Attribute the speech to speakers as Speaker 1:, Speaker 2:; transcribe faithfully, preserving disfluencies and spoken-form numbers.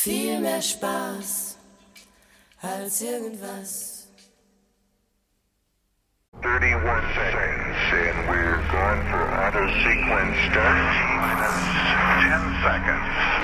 Speaker 1: viel mehr Spaß als irgendwas.
Speaker 2: thirty-one seconds and we're going for auto sequence start. Minus ten seconds.